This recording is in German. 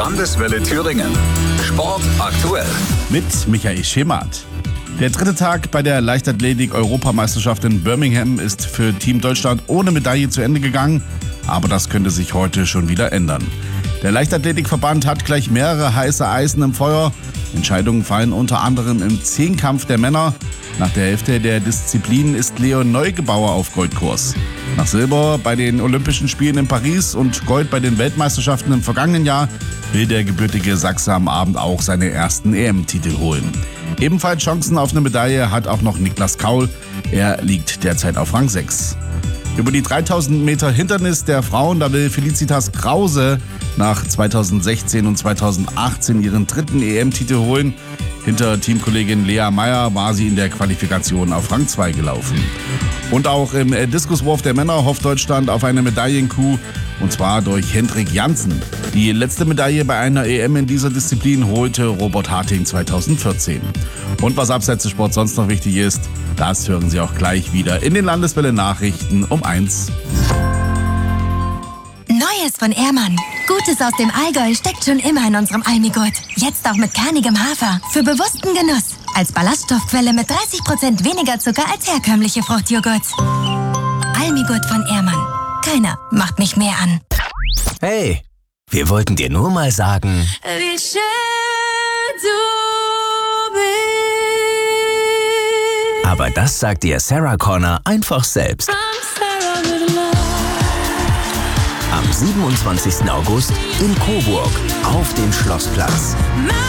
Landeswelle Thüringen. Sport aktuell. Mit Michael Schemath. Der dritte Tag bei der Leichtathletik-Europameisterschaft in Birmingham ist für Team Deutschland ohne Medaille zu Ende gegangen. Aber das könnte sich heute schon wieder ändern. Der Leichtathletikverband hat gleich mehrere heiße Eisen im Feuer. Entscheidungen fallen unter anderem im Zehnkampf der Männer. Nach der Hälfte der Disziplinen ist Leon Neugebauer auf Goldkurs. Nach Silber bei den Olympischen Spielen in Paris und Gold bei den Weltmeisterschaften im vergangenen Jahr will der gebürtige Sachse am Abend auch seine ersten EM-Titel holen. Ebenfalls Chancen auf eine Medaille hat auch noch Niklas Kaul. Er liegt derzeit auf Rang 6. Über die 3000 Meter Hindernis der Frauen, da will Felicitas Krause nach 2016 und 2018 ihren dritten EM-Titel holen. Hinter Teamkollegin Lea Meyer war sie in der Qualifikation auf Rang 2 gelaufen. Und auch im Diskuswurf der Männer hofft Deutschland auf eine Medaillenkuh, und zwar durch Hendrik Janssen. Die letzte Medaille bei einer EM in dieser Disziplin holte Robert Harting 2014. Und was abseits des Sports sonst noch wichtig ist, das hören Sie auch gleich wieder in den Landeswelle-Nachrichten um 1. Neues von Ehrmann. Gutes aus dem Allgäu steckt schon immer in unserem Almigurt. Jetzt auch mit kernigem Hafer. Für bewussten Genuss. Als Ballaststoffquelle mit 30% weniger Zucker als herkömmliche Fruchtjoghurts. Almigurt von Ehrmann. Keiner macht mich mehr an. Hey, wir wollten dir nur mal sagen, wie schön du bist. aber das sagt dir Sarah Connor einfach selbst. Am 27. August in Coburg auf dem Schlossplatz.